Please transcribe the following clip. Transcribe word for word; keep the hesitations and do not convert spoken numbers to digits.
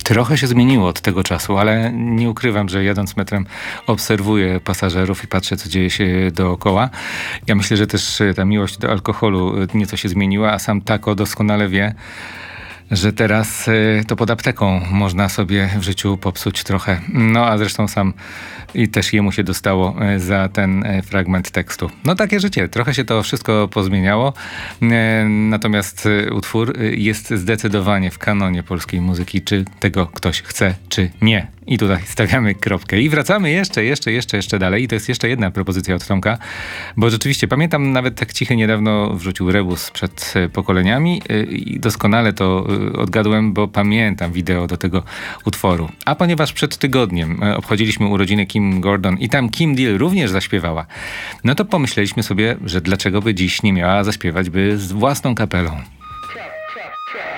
Trochę się zmieniło od tego czasu, ale nie ukrywam, że jadąc metrem obserwuję pasażerów i patrzę, co dzieje się dookoła. Ja myślę, że też ta miłość do alkoholu nieco się zmieniła, a sam Taco doskonale wie, że teraz to pod apteką można sobie w życiu popsuć trochę. No a zresztą sam i też jemu się dostało za ten fragment tekstu. No takie życie. Trochę się to wszystko pozmieniało. Natomiast utwór jest zdecydowanie w kanonie polskiej muzyki, czy tego ktoś chce, czy nie. I tutaj stawiamy kropkę. I wracamy jeszcze, jeszcze, jeszcze, jeszcze dalej. I to jest jeszcze jedna propozycja od Tomka, bo rzeczywiście pamiętam nawet tak Cichy niedawno wrzucił rebus przed pokoleniami i doskonale to odgadłem, bo pamiętam wideo do tego utworu. A ponieważ przed tygodniem obchodziliśmy urodziny Kim Gordon i tam Kim Deal również zaśpiewała, no to pomyśleliśmy sobie, że dlaczego by dziś nie miała zaśpiewać by z własną kapelą.